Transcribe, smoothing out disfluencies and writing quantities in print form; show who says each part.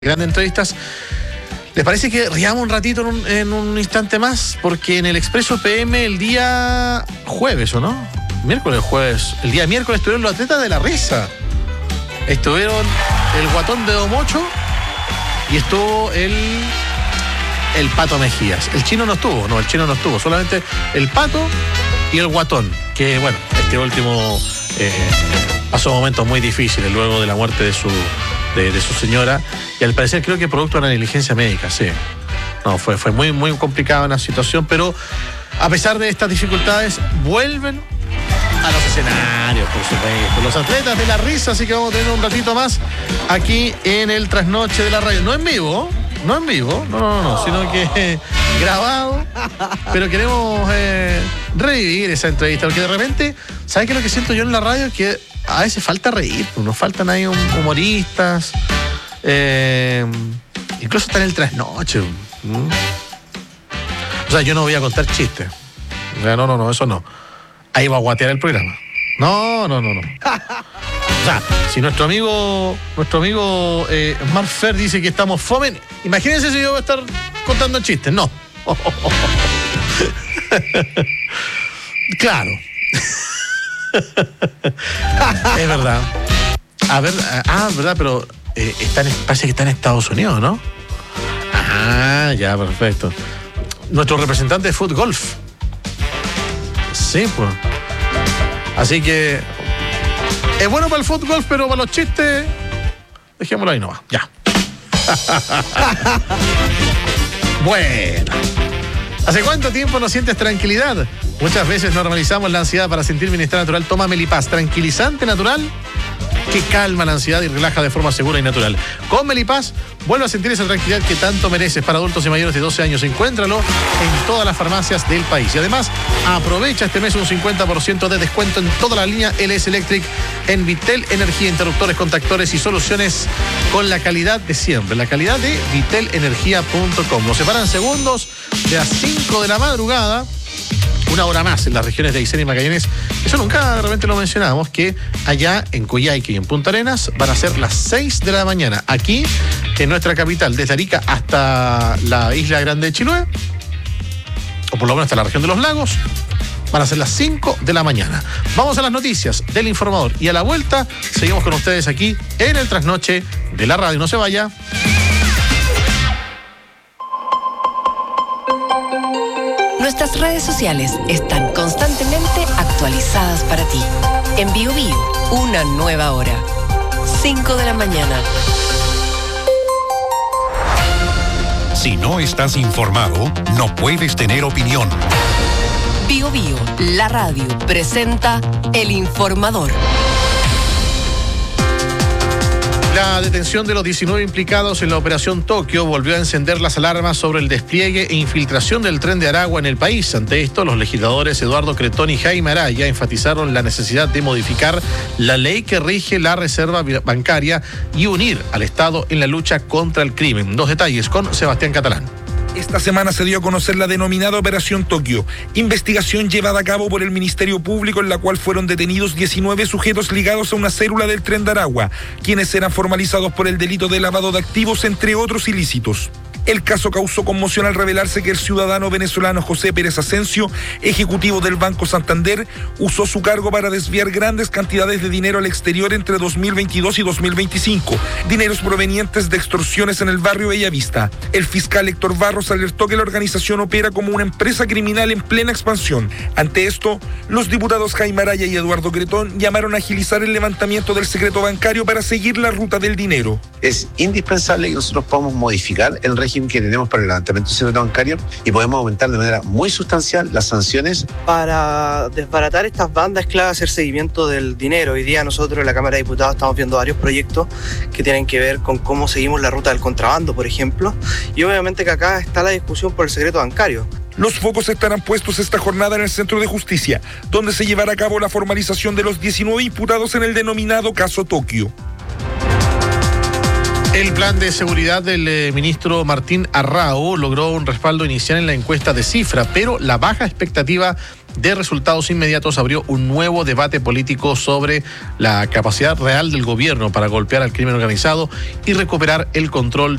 Speaker 1: Grandes entrevistas. ¿Les parece que riamos un ratito en un instante más? Porque en el Expreso PM el día jueves, ¿o no? Jueves. El día miércoles estuvieron los atletas de la risa. Estuvieron el Guatón de Domocho y estuvo el Pato Mejías. El Chino no estuvo, solamente el Pato y el Guatón, que bueno, este último pasó momentos muy difíciles luego de la muerte de su señora, y al parecer creo que producto de una negligencia médica, sí. No, fue muy, muy complicada la situación, pero a pesar de estas dificultades, vuelven a los escenarios, por supuesto. Los atletas de la risa, así que vamos a tener un ratito más aquí en el Trasnoche de la Radio. No en vivo, sino que grabado, pero queremos revivir esa entrevista, porque de repente, ¿sabes qué es lo que siento yo en la radio? Que a veces falta reír, nos faltan ahí humoristas, incluso está en el Trasnoche. O sea, yo no voy a contar chistes. O sea, no, eso no. Ahí va a guatear el programa. No. O sea, si nuestro amigo Mark Fer dice que estamos fome, imagínense si yo voy a estar contando chistes. No. Claro. Es verdad. A ver, verdad, pero parece que está en Estados Unidos, ¿no? Ya, perfecto. Nuestro representante de Foot Golf. Sí, pues. Así que es bueno para el Foot Golf, pero para los chistes, dejémoslo ahí nomás. Ya. Bueno. ¿Hace cuánto tiempo no sientes tranquilidad? Muchas veces normalizamos la ansiedad para sentir bienestar natural. Toma Melipaz, tranquilizante natural que calma la ansiedad y relaja de forma segura y natural. Con Melipaz, vuelve a sentir esa tranquilidad que tanto mereces. Para adultos y mayores de 12 años, encuéntralo en todas las farmacias del país. Y además, aprovecha este mes un 50% de descuento en toda la línea LS Electric en Vitel Energía, interruptores, contactores y soluciones con la calidad de siempre. La calidad de vitelenergia.com. Nos separan segundos de las 5 de la madrugada. Una hora más en las regiones de Aysén y Magallanes. Eso nunca realmente lo mencionábamos, que allá en Coyhaique y en Punta Arenas van a ser las 6 de la mañana. Aquí, en nuestra capital, desde Arica hasta la isla Grande de Chiloé, o por lo menos hasta la región de los lagos, van a ser las 5 de la mañana. Vamos a las noticias del Informador y a la vuelta seguimos con ustedes aquí en el Trasnoche de la Radio. No se vaya.
Speaker 2: Nuestras redes sociales están constantemente actualizadas para ti. En BioBio, una nueva hora. 5 de la mañana.
Speaker 3: Si no estás informado, no puedes tener opinión.
Speaker 2: BioBio, la radio, presenta El Informador.
Speaker 1: La detención de los 19 implicados en la Operación Tokio volvió a encender las alarmas sobre el despliegue e infiltración del Tren de Aragua en el país. Ante esto, los legisladores Eduardo Cretón y Jaime Araya enfatizaron la necesidad de modificar la ley que rige la reserva bancaria y unir al Estado en la lucha contra el crimen. Dos detalles con Sebastián Catalán.
Speaker 4: Esta semana se dio a conocer la denominada Operación Tokio, investigación llevada a cabo por el Ministerio Público en la cual fueron detenidos 19 sujetos ligados a una célula del Tren de Aragua, quienes eran formalizados por el delito de lavado de activos, entre otros ilícitos. El caso causó conmoción al revelarse que el ciudadano venezolano José Pérez Asensio, ejecutivo del Banco Santander, usó su cargo para desviar grandes cantidades de dinero al exterior entre 2022 y 2025, dineros provenientes de extorsiones en el barrio Bellavista. El fiscal Héctor Barros alertó que la organización opera como una empresa criminal en plena expansión. Ante esto, los diputados Jaime Araya y Eduardo Cretón llamaron a agilizar el levantamiento del secreto bancario para seguir la ruta del dinero.
Speaker 5: Es indispensable que nosotros podamos modificar el régimen que tenemos para el levantamiento del secreto bancario y podemos aumentar de manera muy sustancial las sanciones.
Speaker 6: Para desbaratar estas bandas es clave hacer seguimiento del dinero. Hoy día nosotros en la Cámara de Diputados estamos viendo varios proyectos que tienen que ver con cómo seguimos la ruta del contrabando, por ejemplo, y obviamente que acá está la discusión por el secreto bancario.
Speaker 4: Los focos estarán puestos esta jornada en el Centro de Justicia, donde se llevará a cabo la formalización de los 19 imputados en el denominado caso Tokio.
Speaker 1: El plan de seguridad del ministro Martín Arrau logró un respaldo inicial en la encuesta de Cifra, pero la baja expectativa de resultados inmediatos abrió un nuevo debate político sobre la capacidad real del gobierno para golpear al crimen organizado y recuperar el control